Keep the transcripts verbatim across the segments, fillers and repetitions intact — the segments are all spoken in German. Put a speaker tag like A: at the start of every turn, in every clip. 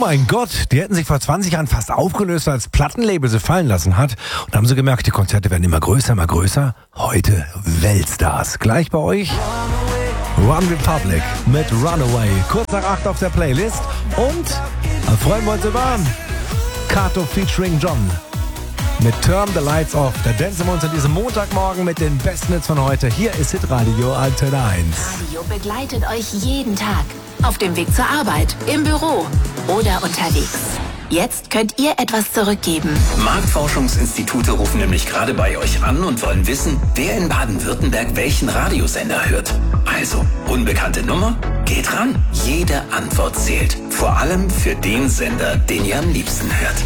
A: mein Gott, die hätten sich vor zwanzig Jahren fast aufgelöst, als Plattenlabel sie fallen lassen hat. Und da haben sie gemerkt, die Konzerte werden immer größer, immer größer. Heute Weltstars. Gleich bei euch One Republic mit Runaway. Kurz nach acht auf der Playlist. Und da freuen wir uns über Kato featuring John mit Turn the Lights Off. Da dancen wir uns an diesem Montagmorgen mit den besten Hits von heute. Hier ist Hitradio Antenne eins.
B: Radio begleitet euch jeden Tag. Auf dem Weg zur Arbeit, im Büro oder unterwegs. Jetzt könnt ihr etwas zurückgeben.
C: Marktforschungsinstitute rufen nämlich gerade bei euch an und wollen wissen, wer in Baden-Württemberg welchen Radiosender hört. Also, unbekannte Nummer? Geht ran. Jede Antwort zählt. Vor allem für den Sender, den ihr am liebsten hört.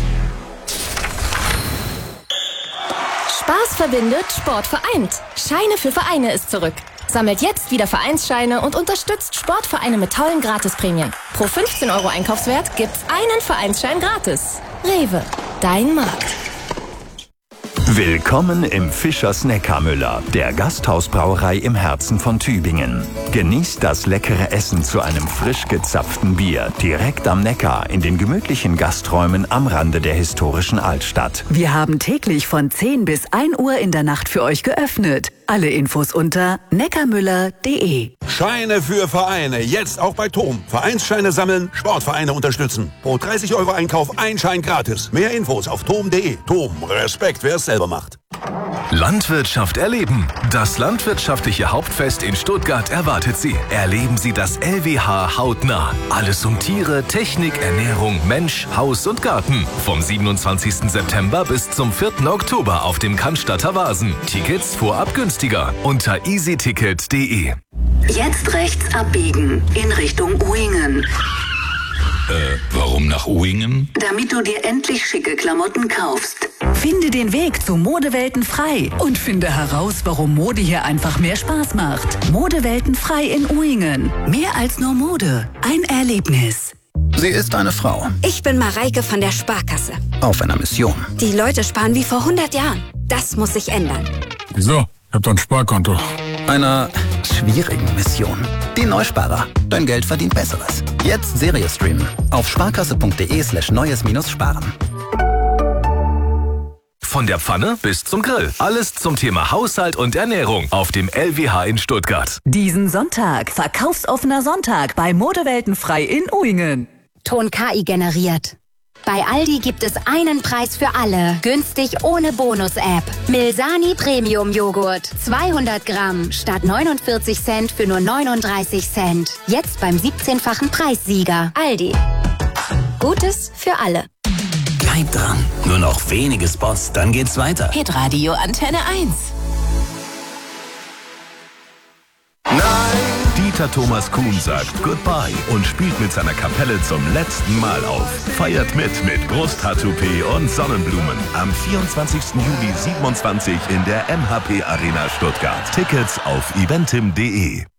D: Spaß verbindet, Sport vereint. Scheine für Vereine ist zurück. Sammelt jetzt wieder Vereinsscheine und unterstützt Sportvereine mit tollen Gratisprämien. Pro fünfzehn Euro Einkaufswert gibt's einen Vereinsschein gratis. Rewe, dein Markt.
E: Willkommen im Fischers Neckarmüller, der Gasthausbrauerei im Herzen von Tübingen. Genießt das leckere Essen zu einem frisch gezapften Bier, direkt am Neckar in den gemütlichen Gasträumen am Rande der historischen Altstadt.
F: Wir haben täglich von zehn bis ein Uhr in der Nacht für euch geöffnet. Alle Infos unter neckarmüller punkt de.
G: Scheine für Vereine, jetzt auch bei Tom. Vereinsscheine sammeln, Sportvereine unterstützen. Pro dreißig Euro Einkauf ein Schein gratis. Mehr Infos auf tom punkt de. Tom, Respekt, wer es selber macht.
H: Landwirtschaft erleben. Das landwirtschaftliche Hauptfest in Stuttgart erwartet Sie. Erleben Sie das L W H hautnah. Alles um Tiere, Technik, Ernährung, Mensch, Haus und Garten. Vom siebenundzwanzigsten September bis zum vierten Oktober auf dem Cannstatter Wasen. Tickets vorab günstiger unter easyticket punkt de.
I: Jetzt rechts abbiegen in Richtung Uingen.
J: Äh, warum nach Uingen?
I: Damit du dir endlich schicke Klamotten kaufst.
F: Finde den Weg zu Modewelten frei und finde heraus, warum Mode hier einfach mehr Spaß macht. Modewelten frei in Uingen. Mehr als nur Mode. Ein Erlebnis.
K: Sie ist eine Frau.
L: Ich bin Mareike von der Sparkasse.
K: Auf einer Mission.
L: Die Leute sparen wie vor hundert Jahren. Das muss sich ändern.
M: Wieso? Ich hab doch ein Sparkonto.
K: Einer schwierigen Mission. Die Neusparer. Dein Geld verdient Besseres. Jetzt Serie streamen. Auf sparkasse.de slash neues minus sparen.
H: Von der Pfanne bis zum Grill. Alles zum Thema Haushalt und Ernährung auf dem L W H in Stuttgart.
F: Diesen Sonntag, verkaufsoffener Sonntag bei Modewelten frei in Uingen.
B: Ton K I generiert. Bei Aldi gibt es einen Preis für alle. Günstig ohne Bonus-App. Milsani Premium Joghurt. zweihundert Gramm statt neunundvierzig Cent für nur neununddreißig Cent. Jetzt beim siebzehnfachen Preissieger. Aldi. Gutes für alle.
C: Bleibt dran. Nur noch wenige Spots, dann geht's weiter.
B: Hitradio Antenne eins.
H: Dieter Thomas Kuhn sagt Goodbye und spielt mit seiner Kapelle zum letzten Mal auf. Feiert mit mit Brusttattoo-P und Sonnenblumen. Am vierundzwanzigsten Juli siebenundzwanzig in der M H P Arena Stuttgart. Tickets auf eventim punkt de.